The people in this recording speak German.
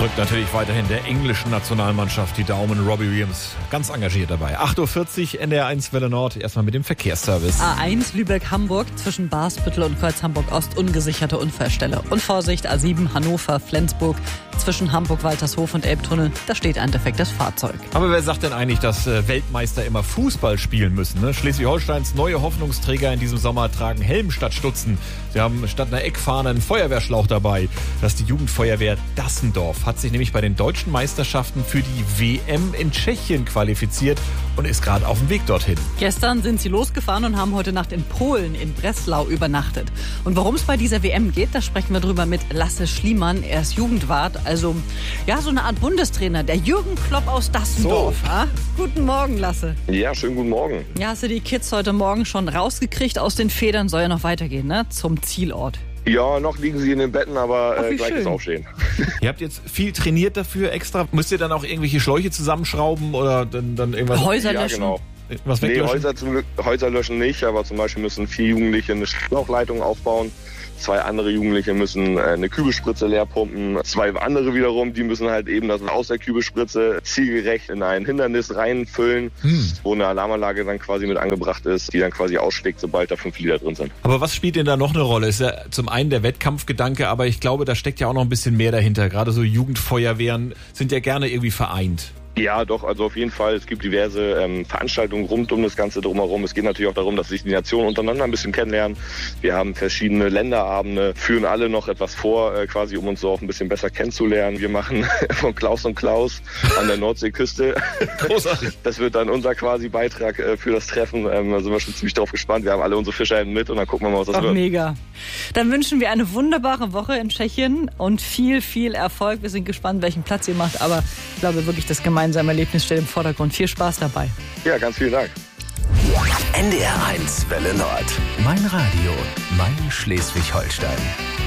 drückt natürlich weiterhin der englischen Nationalmannschaft die Daumen. Robbie Williams ganz engagiert dabei. 8.40 Uhr, NDR1 Welle Nord. Erstmal mit dem Verkehrsservice. A1 Lübeck-Hamburg zwischen Barsbüttel und Kreuz Hamburg-Ost ungesicherte Unfallstelle. Und Vorsicht, A7 Hannover-Flensburg zwischen Hamburg-Waltershof und Elbtunnel. Da steht ein defektes Fahrzeug. Aber wer sagt denn eigentlich, dass Weltmeister immer Fußball spielen müssen? Ne? Schleswig-Holsteins neue Hoffnungsträger in diesem Sommer tragen Helm statt Stutzen. Sie haben statt einer Eckfahne einen Feuerwehrschlauch dabei. Das ist die Jugendfeuerwehr Dassendorf. Hat sich nämlich bei den deutschen Meisterschaften für die WM in Tschechien qualifiziert und ist gerade auf dem Weg dorthin. Gestern sind sie losgefahren und haben heute Nacht in Polen, in Breslau, übernachtet. Und worum es bei dieser WM geht, da sprechen wir drüber mit Lasse Schliemann. Er ist Jugendwart, also ja, so eine Art Bundestrainer. Der Jürgen Klopp aus Dassendorf. So. Ja? Guten Morgen, Lasse. Ja, schönen guten Morgen. Ja, hast du die Kids heute Morgen schon rausgekriegt aus den Federn? Soll ja noch weitergehen, ne? Zum Zielort. Ja, noch liegen sie in den Betten, aber gleich schön. ist Aufstehen. Ihr habt jetzt viel trainiert dafür extra. Müsst ihr dann auch irgendwelche Schläuche zusammenschrauben oder dann irgendwas? Häuser Ja, löschen? genau. Was Nee, weglöschen? Häuser löschen nicht, aber zum Beispiel müssen 4 Jugendliche eine Schlauchleitung aufbauen. 2 andere Jugendliche müssen eine Kübelspritze leer pumpen. 2 andere wiederum, die müssen halt eben das aus der Kübelspritze zielgerecht in ein Hindernis reinfüllen, wo eine Alarmanlage dann quasi mit angebracht ist, die dann quasi ausschlägt, sobald da 5 Liter drin sind. Aber was spielt denn da noch eine Rolle? Ist ja zum einen der Wettkampfgedanke, aber ich glaube, da steckt ja auch noch ein bisschen mehr dahinter. Gerade so Jugendfeuerwehren sind ja gerne irgendwie vereint. Ja, doch, also auf jeden Fall. Es gibt diverse Veranstaltungen rund um das Ganze drumherum. Es geht natürlich auch darum, dass sich die Nationen untereinander ein bisschen kennenlernen. Wir haben verschiedene Länderabende, führen alle noch etwas vor, quasi um uns so auch ein bisschen besser kennenzulernen. Wir machen von Klaus und Klaus an der Nordseeküste. Großartig. Das wird dann unser quasi Beitrag für das Treffen. Da sind wir schon ziemlich drauf gespannt. Wir haben alle unsere Fischerhemden mit und dann gucken wir mal, was das Ach, wird. mega. Dann wünschen wir eine wunderbare Woche in Tschechien und viel, viel Erfolg. Wir sind gespannt, welchen Platz ihr macht, aber ich glaube wirklich, das gemeinsame Erlebnis steht im Vordergrund. Viel Spaß dabei. Ja, ganz vielen Dank. NDR1 Welle Nord. Mein Radio, mein Schleswig-Holstein.